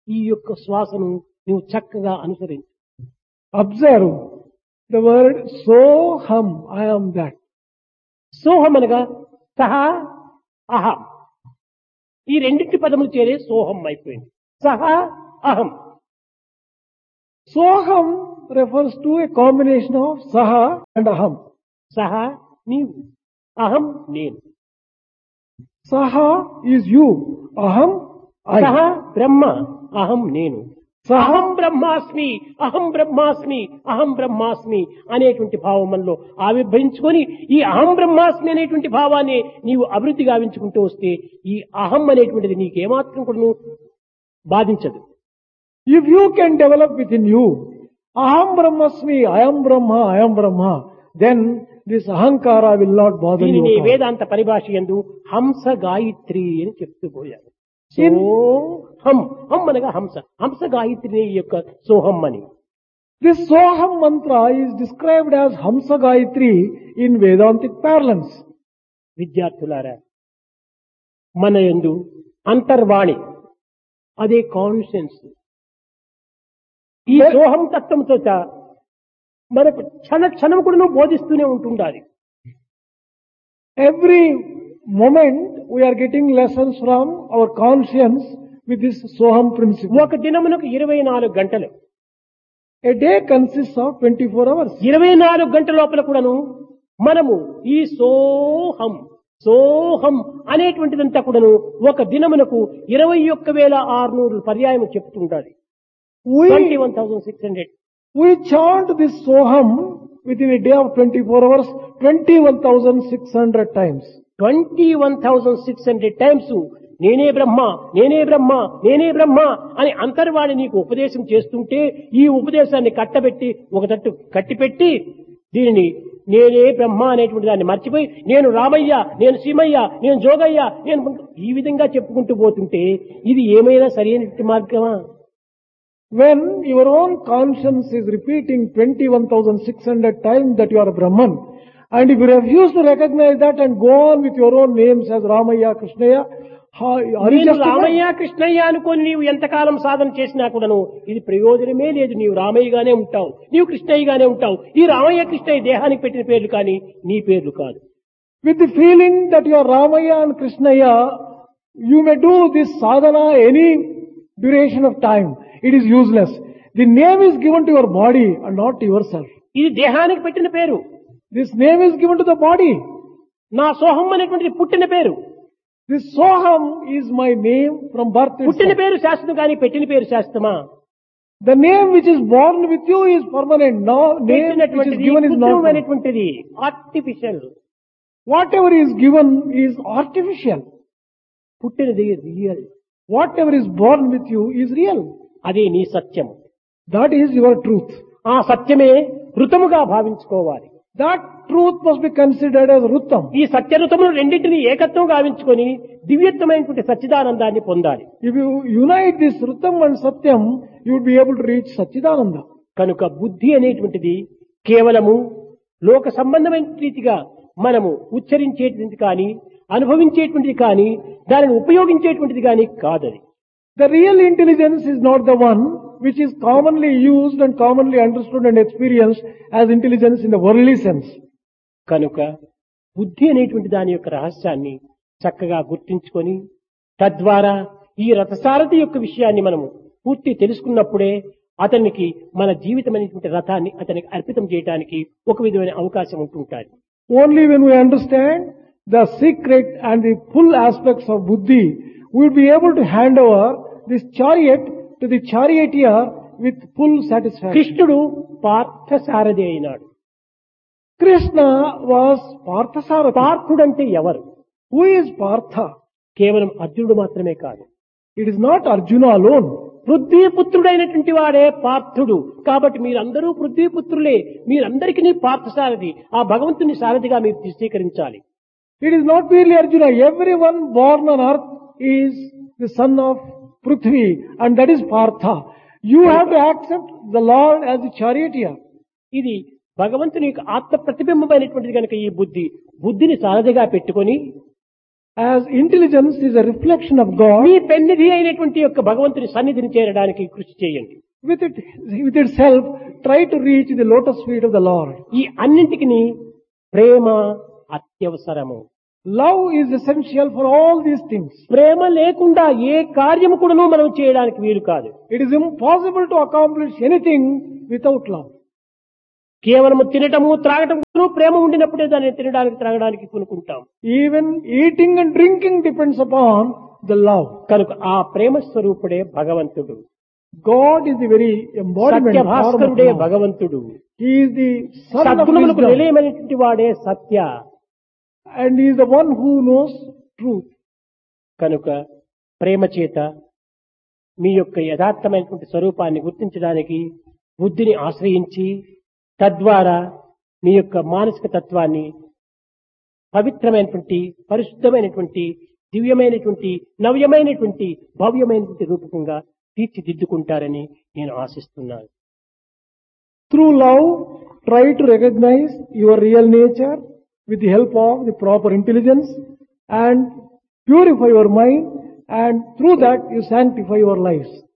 ఈ యొక్క శ్వాసను నువ్వు చక్కగా అనుసరించు. Observe the word soham, I am that. సోహం అనగా సహ అహం, ఈ రెండింటి పదములు చేరే సోహం అయిపోయింది. సహ అహం. Soham refers to a combination of saha and aham. సహ నీవు, అహం నేను. Saha is you, aham సహ I. బ్రహ్మ, అహం నేను. Saha, అహం బ్రహ్మాస్మి, అహం బ్రహ్మాస్మి, అహం బ్రహ్మాస్మి అనేటువంటి భావం మనలో ఆవిర్భవించుకొని ఈ అహం బ్రహ్మాస్మి అనేటువంటి భావాన్ని నీవు అభివృద్ధి గావించుకుంటూ వస్తే ఈ అహం అనేటువంటిది నీకేమాత్రం కూడా బాధించదు. if you can develop within you, aham brahmasmi, I am Brahma, then this ahankara will not bother you. దీనిని at all. వేదాంత పరిభాష యందు హంస గాయత్రి అని చెప్తూ పోయారు. In- సోహం, హం అనగా హంస, హంస గాయత్రి యొక్క సోహం అని. This Soham mantra is described as Hamsa Gayatri in Vedantic parlance. విద్యార్థులారా, మన యందు అంతర్వాణి అదే కాన్షియన్స్ ఈ సోహం తత్వంతో మనకు క్షణ క్షణం కూడా బోధిస్తూనే ఉంటుండాలి. Every moment we are getting lessons from our conscience with this Soham principle. ఒక దినమునకు 24 గంటలు, A day consists of 24 hours. 24 గంటల లోపల కూడాను మనము ఈ సోహం సోహం అనేటువంటిదంతా కూడాను ఒక దినమునకు 21,600 పర్యాయం చెప్తుండాలి. We, 21,600. we chant this Soham within a day of 24 hours 21,600 times. 21,600 times నేనే బ్రహ్మ, నేనే బ్రహ్మ, నేనే బ్రహ్మ అని అంతర్వాణి నీకు ఉపదేశం చేస్తుంటే ఈ ఉపదేశాన్ని కట్టబెట్టి ఒక తట్టు కట్టిపెట్టి దీనిని నేనే బ్రహ్మ అనేటువంటి దాన్ని మర్చిపోయి నేను రామయ్య, నేను సీమయ్య, నేను జోగయ్య, నేను ఈ విధంగా చెప్పుకుంటూ పోతుంటే ఇది ఏమైనా సరైన మార్గమా? When your own conscience is repeating 21,600 times that you are a Brahman, and if you refuse to recognize that and go on with your own names as Ramaya, Krishnaya, are you నేను justified? Ramayya Krishnaiah అనుకొని నీవు ఎంతకాలం సాధన చేసినా కూడాను ఇది ప్రయోజనమే లేదు. నీవు రామయ్యగానే ఉంటావు, నీవు కృష్ణయ్యగానే ఉంటావు. ఈ రామయ్య కృష్ణయ్య దేహానికి పెట్టిన పేర్లు కానీ నీ పేర్లు కాదు. With the feeling that you are Ramaya and Krishnaya, you may do this sadhana any duration of time. It is useless. The name is given to your body and not to yourself. ఇది దేహానికి పెట్టిన పేరు. This name is given to the body. నా సోహం అనేటువంటిది పుట్టిన పేరు. This Soham is my name from birth పుట్టిన itself. పేరు శాశ్వతం కానీ పెట్టిన పేరు శాశ్వతమా? The name which is born with you is permanent. No name which is పెట్టినటువంటిది given is not. కృత్రిమమైనటువంటిది, artificial. Whatever is given is artificial. పుట్టినది real. Whatever is born with you is real. అదే నీ సత్యం. That is your truth. ఆ సత్యమే ఋతముగా భావించుకోవాలి. That truth must be considered as Rutam. ఈ సత్యఋతములు రెండింటిని ఏకత్వం గావించుకొని దివ్యత్వమైనటువంటి సచ్చిదానందాన్ని పొందాలి. If you unite this Rutam and Satyam, you would be able to reach Satchidananda. కనుక బుద్ధి అనేటువంటిది కేవలము లోక సంబంధమైన రీతిగా మనము ఉచ్చరించేటువంటిది కానీ అనుభవించేటువంటిది కానీ దానిని ఉపయోగించేటువంటిది కానీ కాదది. The real intelligence is not the one which is commonly used and commonly understood and experienced as intelligence in the worldly sense. కనుక బుద్ధి అనేటువంటి దాని యొక్క రహస్యాన్ని చక్కగా గుర్తించుకొని తద్వారా ఈ రథసారథి యొక్క విషయాన్ని మనము పూర్తి తెలుసుకున్నప్పుడే అతనికి మన జీవితం అనేటువంటి రథాన్ని అతనికి అర్పితం చేయడానికి ఒక విధమైన అవకాశం ఉంటుంటారు. Only when we understand the secret and the full aspects of Buddhi, we will be able to hand over this chariot to the charioteer with full satisfaction. కృష్ణుడు పార్థసారథి అయినాడు. Krishna was Parthasarathi. పార్థుడంటే ఎవరు? Who is Partha? కేవలం అర్జునుడు మాత్రమే కాదు. It is not Arjuna alone. పృథ్వీపుత్రుడైనటువంటి వాడే పార్థుడు. కాబట్టి మీరందరూ పృథ్వీపుత్రులే. మీరందరికీ పార్థసారథి, ఆ భగవంతుని సారథిగా మీరు స్వీకరించాలి. It is not merely Arjuna. Everyone born on earth is the son of Prithvi, and that is Partha. You have to accept the Lord as the charioteer. ఇది భగవంతుని యొక్క ఆత్మ ప్రతిబింబమైనటువంటిది కనుక ఈ బుద్ధిని సారథిగా పెట్టుకొని As intelligence is a reflection of God, మీ పెన్నిధి అయినటువంటి యొక్క భగవంతుని సన్నిధిని చేరడానికి కృషి చేయండి. with itself, try to reach the lotus feet of the Lord. ఈ అన్నింటికి ప్రేమ అత్యవసరము. Love is essential for all these things. ప్రేమ లేకుండా ఏ కార్యము కూడాను మనం చేయడానికి వీలు కాదు. It is impossible to accomplish anything without love. కేవలము తినటము త్రాగటము ప్రేమ ఉండినప్పుడే దాన్ని తినడానికి త్రాగడానికి కొనుక్కుంటాం. Even eating and drinking depends upon the love. కనుక ఆ ప్రేమ స్వరూపుడే భగవంతుడు. God is the very embodiment Satya form of భాస్కరుడే love. భగవంతుడు. He is the son of సద్గుణములకు wisdom, నిలయమైనటువంటి వాడే సత్య. and he is the one who knows truth. కనుక ప్రేమ చేత మీ యొక్క యథార్థమైనటువంటి స్వరూపాన్ని గుర్తించడానికి బుద్ధిని ఆశ్రయించి తద్వారా మీ యొక్క మానసిక తత్వాన్ని పవిత్రమైనటువంటి పరిశుద్ధమైనటువంటి దివ్యమైనటువంటి నవ్యమైనటువంటి భవ్యమైనటువంటి రూపకంగా తీర్చిదిద్దుకుంటారని నేను ఆశిస్తున్నాను. Through love, try to recognize your real nature with the help of the proper intelligence and purify your mind, and through that you sanctify your lives.